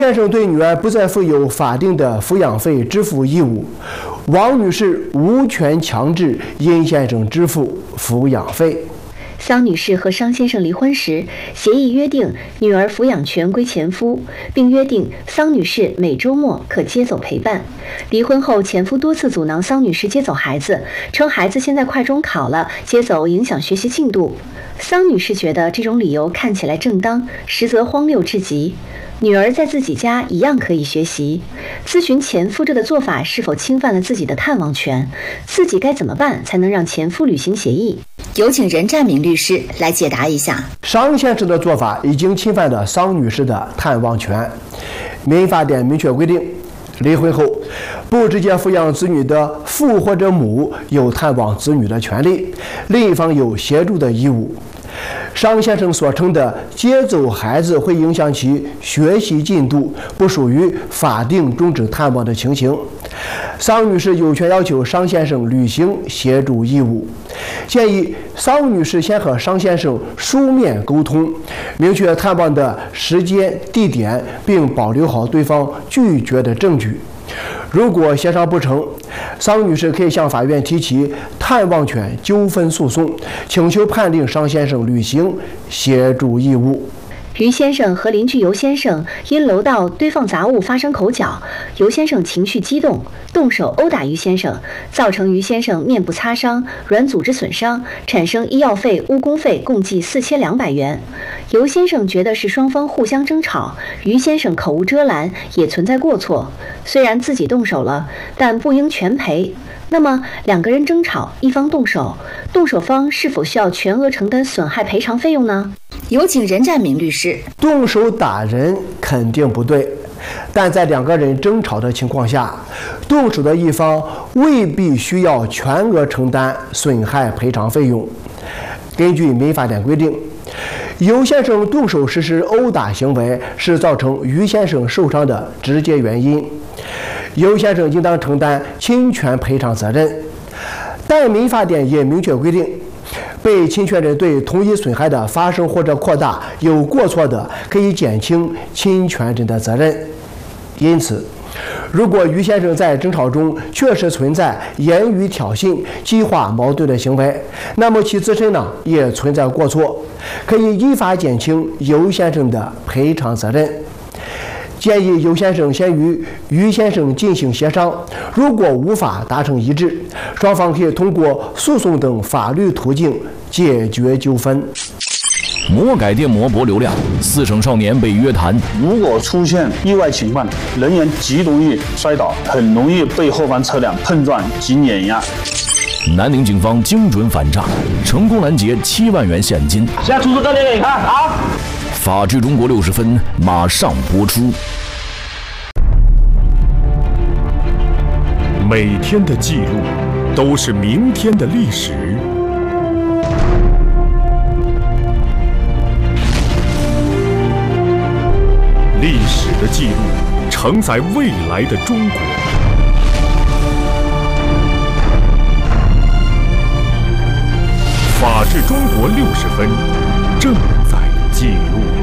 先生对女儿不再负有法定的抚养费支付义务，王女士无权强制殷先生支付抚养费。 桑女士和商先生离婚时，协议约定女儿抚养权归前夫，并约定桑女士每周末可接走陪伴。离婚后，前夫多次阻挠桑女士接走孩子，称孩子现在快中考了，接走影响学习进度。桑女士觉得这种理由看起来正当，实则荒谬至极。女儿在自己家一样可以学习。咨询前夫这个做法是否侵犯了自己的探望权，自己该怎么办才能让前夫履行协议？有请任占明律师来解答一下。 商先生的做法已经侵犯了桑女士的探望权。民法典明确规定，离婚后不直接抚养子女的父或者母有探望子女的权利，另一方有协助的义务。商先生所称的接走孩子会影响其学习进度，不属于法定终止探望的情形。桑女士有权要求商先生履行协助义务。建议桑女士先和商先生书面沟通，明确探望的时间、地点，并保留好对方拒绝的证据。如果协商不成，桑女士可以向法院提起探望权纠纷诉讼，请求判令商先生履行协助义务。 于先生和邻居尤先生因楼道堆放杂物发生口角，尤先生情绪激动，动手殴打于先生，造成于先生面部擦伤、软组织损伤，产生医药费、误工费共计4200元。尤先生觉得是双方互相争吵，于先生口无遮拦，也存在过错。虽然自己动手了，但不应全赔。那么两个人争吵，一方动手，动手方是否需要全额承担损害赔偿费用呢？有请任占明律师。 动手打人肯定不对，但在两个人争吵的情况下，动手的一方未必需要全额承担损害赔偿费用。根据民法典规定，尤先生动手实施殴打行为是造成于先生受伤的直接原因，尤先生应当承担侵权赔偿责任。但民法典也明确规定，被侵权人对同一损害的发生或者扩大有过错的，可以减轻侵权人的责任。因此，如果于先生在争吵中确实存在言语挑衅、激化矛盾的行为，那么其自身也存在过错，可以依法减轻尤先生的赔偿责任。建议尤先生先与于先生进行协商，如果无法达成一致，双方可以通过诉讼等法律途径解决纠纷。 魔改电摩博流量，4省少年被约谈。 如果出现意外情况，人员极容易摔倒，很容易被后方车辆碰撞及碾压。 南宁警方精准反诈，成功拦截7万元现金。 现在出示证件给你看啊！ 法治中国60分马上播出。 每天的记录都是明天的历史。历史的记录承载未来的中国。法治中国60分正在记录。